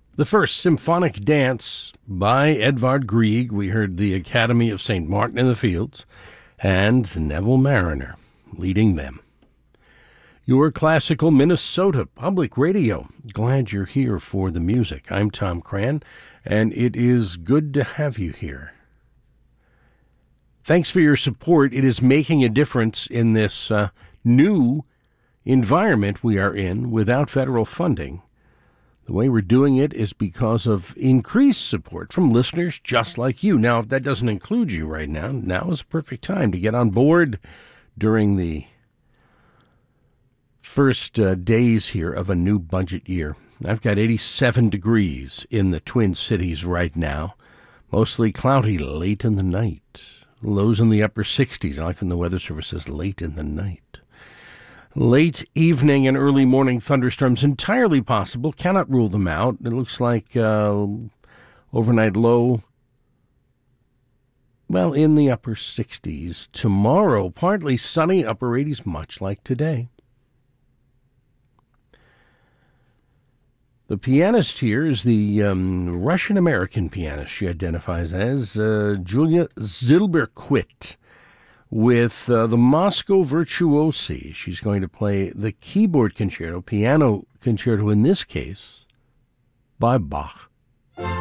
The first symphonic dance by Edvard Grieg. We heard the Academy of St. Martin in the Fields and Neville Mariner leading them. Your classical Minnesota Public Radio. Glad you're here for the music. I'm Tom Cran, and it is good to have you here. Thanks for your support. It is making a difference in this new environment we are in without federal funding. The way we're doing it is because of increased support from listeners just like you. Now, if that doesn't include you right now, now is a perfect time to get on board during the first days here of a new budget year. I've got 87 degrees in the Twin Cities right now, mostly cloudy late in the night. Lows in the upper 60s. I like when the Weather Service says late in the night. Late evening and early morning thunderstorms entirely possible. Cannot rule them out. It looks like overnight low, well, in the upper 60s. Tomorrow, partly sunny, upper 80s, much like today. The pianist here is the Russian-American pianist she identifies as, Julia Zilberquit, with the Moscow Virtuosi. She's going to play the keyboard concerto, piano concerto in this case, by Bach.